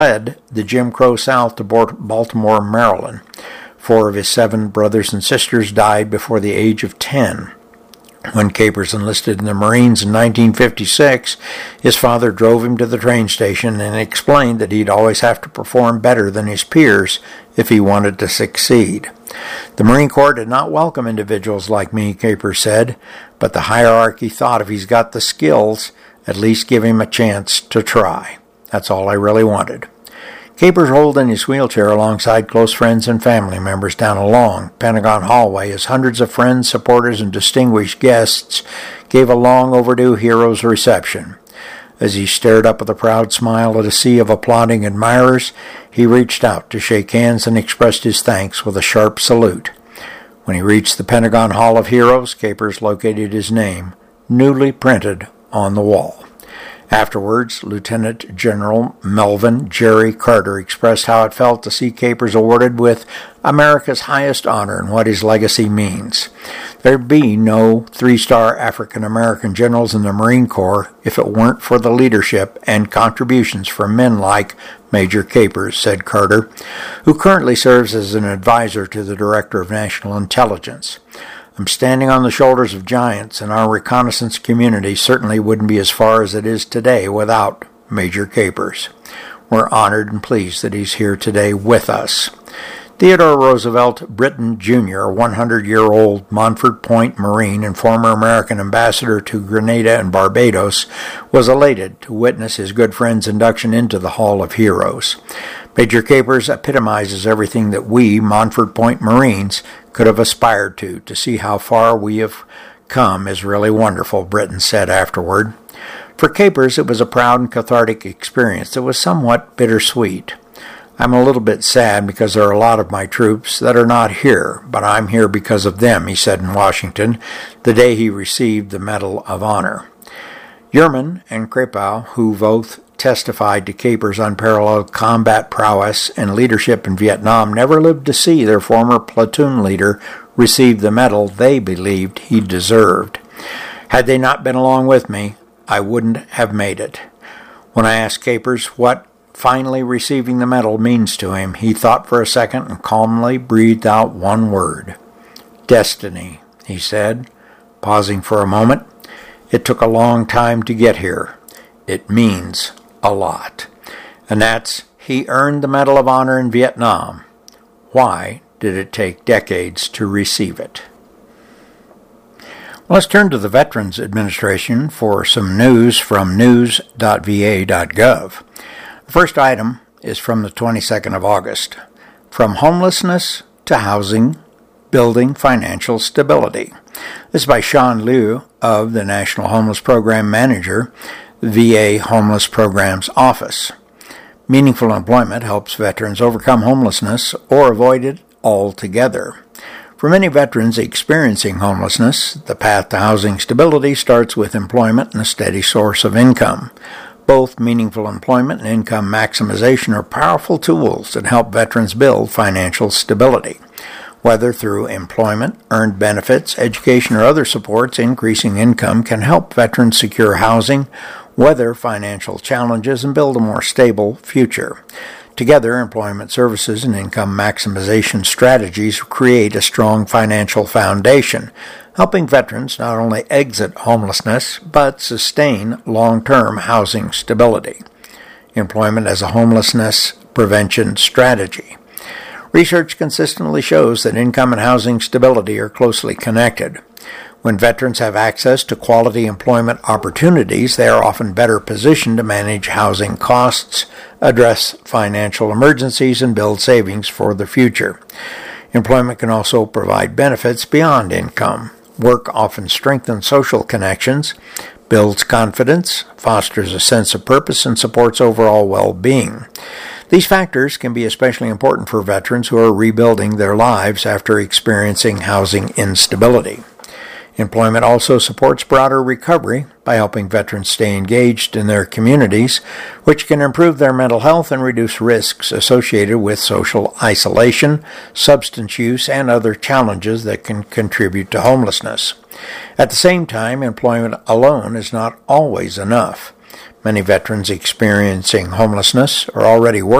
fled the Jim Crow South to Baltimore, Maryland. 4 of his 7 brothers and sisters died before the age of 10. When Capers enlisted in the Marines in 1956, his father drove him to the train station and explained that he'd always have to perform better than his peers if he wanted to succeed. The Marine Corps did not welcome individuals like me, Capers said, but the hierarchy thought if he's got the skills, at least give him a chance to try. That's all I really wanted. Capers rolled in his wheelchair alongside close friends and family members down a long Pentagon hallway as hundreds of friends, supporters, and distinguished guests gave a long overdue hero's reception. As he stared up with a proud smile at a sea of applauding admirers, he reached out to shake hands and expressed his thanks with a sharp salute. When he reached the Pentagon Hall of Heroes, Capers located his name, newly printed on the wall. Afterwards, Lieutenant General Melvin Jerry Carter expressed how it felt to see Capers awarded with America's highest honor and what his legacy means. There'd be no 3-star African-American generals in the Marine Corps if it weren't for the leadership and contributions from men like Major Capers, said Carter, who currently serves as an advisor to the Director of National Intelligence. I'm standing on the shoulders of giants, and our reconnaissance community certainly wouldn't be as far as it is today without Major Capers. We're honored and pleased that he's here today with us. Theodore Roosevelt Britton, Jr., a 100-year-old Montford Point Marine and former American ambassador to Grenada and Barbados, was elated to witness his good friend's induction into the Hall of Heroes. Major Capers epitomizes everything that we, Montford Point Marines, could have aspired to see how far we have come is really wonderful, Britton said afterward. For Capers, it was a proud and cathartic experience that was somewhat bittersweet. I'm a little bit sad because there are a lot of my troops that are not here, but I'm here because of them, he said in Washington, the day he received the Medal of Honor. Yerman and Krepow, who both testified to Capers' unparalleled combat prowess and leadership in Vietnam, never lived to see their former platoon leader receive the medal they believed he deserved. Had they not been along with me, I wouldn't have made it. When I asked Capers what finally receiving the medal means to him, he thought for a second and calmly breathed out one word. Destiny, he said, pausing for a moment. It took a long time to get here. It means a lot. And that's, he earned the Medal of Honor in Vietnam. Why did it take decades to receive it? Let's turn to the Veterans Administration for some news from news.va.gov. The first item is from the 22nd of August. From homelessness to housing, building financial stability. This is by Sean Liu of the National Homeless Program Manager, VA Homeless Programs Office. Meaningful employment helps veterans overcome homelessness or avoid it altogether. For many veterans experiencing homelessness, the path to housing stability starts with employment and a steady source of income. Both meaningful employment and income maximization are powerful tools that help veterans build financial stability. Whether through employment, earned benefits, education, or other supports, increasing income can help veterans secure housing, weather financial challenges, and build a more stable future. Together, employment services and income maximization strategies create a strong financial foundation, helping veterans not only exit homelessness, but sustain long-term housing stability. Employment as a homelessness prevention strategy. Research consistently shows that income and housing stability are closely connected. When veterans have access to quality employment opportunities, they are often better positioned to manage housing costs, address financial emergencies, and build savings for the future. Employment can also provide benefits beyond income. Work often strengthens social connections, builds confidence, fosters a sense of purpose, and supports overall well-being. These factors can be especially important for veterans who are rebuilding their lives after experiencing housing instability. Employment also supports broader recovery by helping veterans stay engaged in their communities, which can improve their mental health and reduce risks associated with social isolation, substance use, and other challenges that can contribute to homelessness. At the same time, employment alone is not always enough. Many veterans experiencing homelessness are already working